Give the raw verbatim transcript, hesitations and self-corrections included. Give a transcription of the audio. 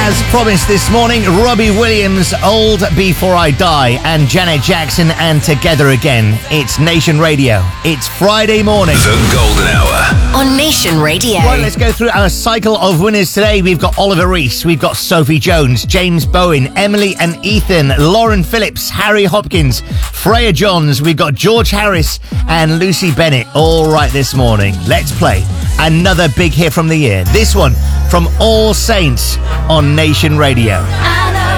As promised this morning, Robbie Williams, Old Before I Die, and Janet Jackson and Together Again. It's Nation Radio. It's Friday morning. The Golden Hour on Nation Radio. Right, let's go through our cycle of winners today. We've got Oliver Reese, we've got Sophie Jones, James Bowen, Emily and Ethan, Lauren Phillips, Harry Hopkins, Freya Johns, we've got George Harris and Lucy Bennett. All right this morning. Let's play another big hit from the year. This one from All Saints on Nation Radio. I